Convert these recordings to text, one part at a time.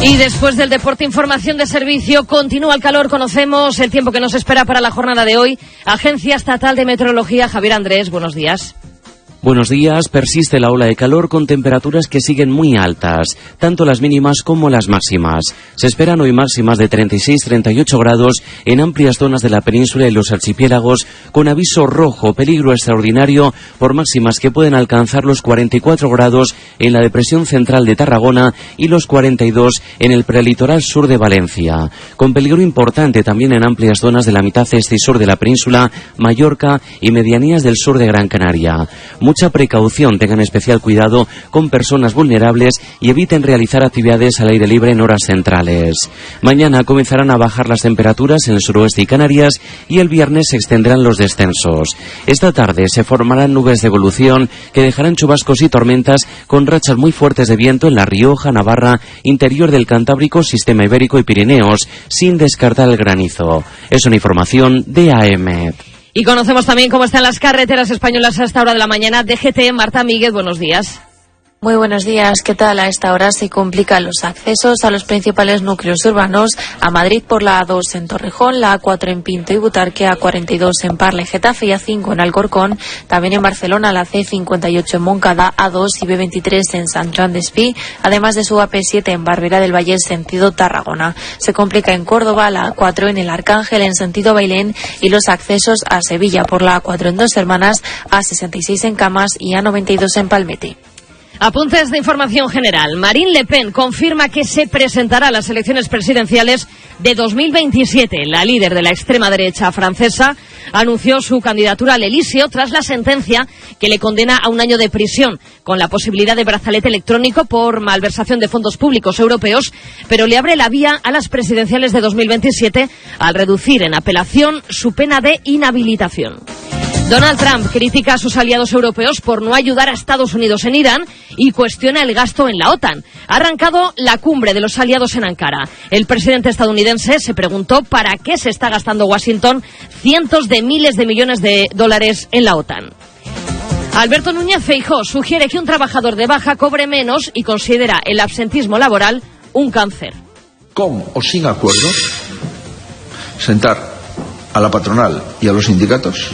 Y después del deporte, información de servicio, continúa el calor, conocemos el tiempo que nos espera para la jornada de hoy. Agencia Estatal de Meteorología, Javier Andrés, buenos días. Buenos días. Persiste la ola de calor con temperaturas que siguen muy altas, tanto las mínimas como las máximas. Se esperan hoy máximas de 36-38 grados en amplias zonas de la península y los archipiélagos, con aviso rojo, peligro extraordinario, por máximas que pueden alcanzar los 44 grados en la depresión central de Tarragona y los 42 en el prelitoral sur de Valencia. Con peligro importante también en amplias zonas de la mitad este y sur de la península, Mallorca y medianías del sur de Gran Canaria. Mucha precaución, tengan especial cuidado con personas vulnerables y eviten realizar actividades al aire libre en horas centrales. Mañana comenzarán a bajar las temperaturas en el suroeste y Canarias y el viernes se extenderán los descensos. Esta tarde se formarán nubes de evolución que dejarán chubascos y tormentas con rachas muy fuertes de viento en La Rioja, Navarra, interior del Cantábrico, Sistema Ibérico y Pirineos, sin descartar el granizo. Es una información de AEMET. Y conocemos también cómo están las carreteras españolas a esta hora de la mañana. DGT, Marta Míguez, buenos días. Muy buenos días, ¿qué tal? A esta hora se complican los accesos a los principales núcleos urbanos, a Madrid por la A2 en Torrejón, la A4 en Pinto y Butarque, A42 en Parla y Getafe y A5 en Alcorcón, también en Barcelona la C58 en Moncada, A2 y B23 en Sant Joan d'Espí, además de su AP7 en Barberá del Valle sentido Tarragona. Se complica en Córdoba la A4 en el Arcángel en sentido Bailén y los accesos a Sevilla por la A4 en Dos Hermanas, A66 en Camas y A92 en Palmete. Apuntes de información general. Marine Le Pen confirma que se presentará a las elecciones presidenciales de 2027. La líder de la extrema derecha francesa anunció su candidatura al Elíseo tras la sentencia que le condena a 1 año de prisión, con la posibilidad de brazalete electrónico por malversación de fondos públicos europeos, pero le abre la vía a las presidenciales de 2027 al reducir en apelación su pena de inhabilitación. Donald Trump critica a sus aliados europeos por no ayudar a Estados Unidos en Irán y cuestiona el gasto en la OTAN. Ha arrancado la cumbre de los aliados en Ankara. El presidente estadounidense se preguntó para qué se está gastando Washington cientos de miles de millones de dólares en la OTAN. Alberto Núñez Feijóo sugiere que un trabajador de baja cobre menos y considera el absentismo laboral un cáncer. Con o sin acuerdo, sentar a la patronal y a los sindicatos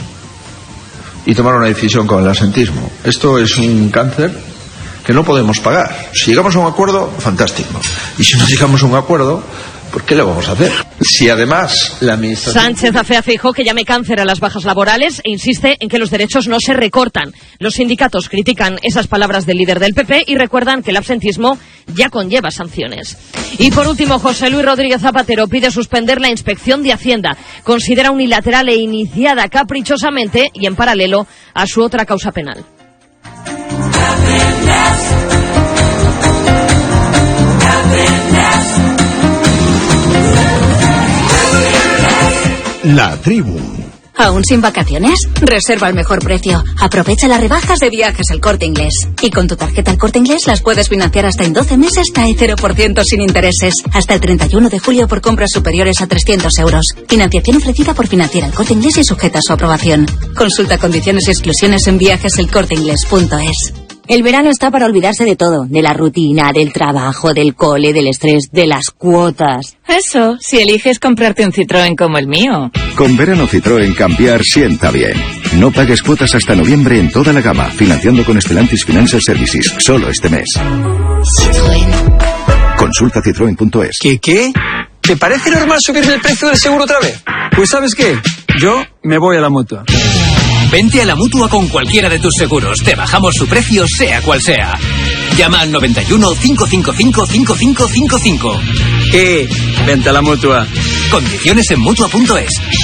y tomar una decisión con el absentismo. Esto es un cáncer que no podemos pagar. Si llegamos a un acuerdo, fantástico. Y si no llegamos a un acuerdo, ¿por qué lo vamos a hacer? Si además la administración... Sánchez afea a Feijóo que llame cáncer a las bajas laborales e insiste en que los derechos no se recortan. Los sindicatos critican esas palabras del líder del PP y recuerdan que el absentismo ya conlleva sanciones. Y por último, José Luis Rodríguez Zapatero pide suspender la inspección de Hacienda. Considera unilateral e iniciada caprichosamente y en paralelo a su otra causa penal. La tribu. ¿Aún sin vacaciones? Reserva al mejor precio. Aprovecha las rebajas de Viajes El Corte Inglés. Y con tu tarjeta El Corte Inglés las puedes financiar hasta en 12 meses hasta el 0% sin intereses. Hasta el 31 de julio por compras superiores a 300 euros. Financiación ofrecida por Financiera El Corte Inglés y sujeta a su aprobación. Consulta condiciones y exclusiones en viajeselcorteinglés.es. El verano está para olvidarse de todo, de la rutina, del trabajo, del cole, del estrés, de las cuotas. Eso, si eliges comprarte un Citroën como el mío. Con verano Citroën cambiar sienta bien. No pagues cuotas hasta noviembre en toda la gama, financiando con Stellantis Financial Services, solo este mes. Citroën. Consulta citroen.es. ¿Qué? ¿Te parece normal subir el precio del seguro otra vez? Pues ¿sabes qué? Yo me voy a la Mutua. Vente a la Mutua con cualquiera de tus seguros. Te bajamos su precio, sea cual sea. Llama al 91 555 5555. ¿Qué? Vente a la Mutua. Condiciones en Mutua.es.